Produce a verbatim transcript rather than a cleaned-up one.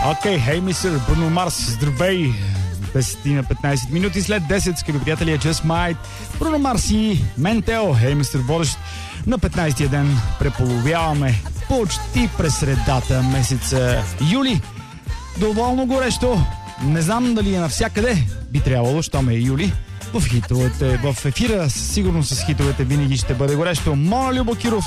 Окей, хей, мистер Бруно Марс, здравей! десет на петнайсет минути след десет, скъпи приятели, е Just Might, Бруно Марс и Ментео, хей, мистер водещ. На петнайсетия ден преполовяваме почти през средата месеца юли. Доволно горещо. Не знам дали е навсякъде. Би трябвало, щом е юли. В хитовете, в ефира, сигурно с хитовете винаги ще бъде горещо. Мона Любо Киров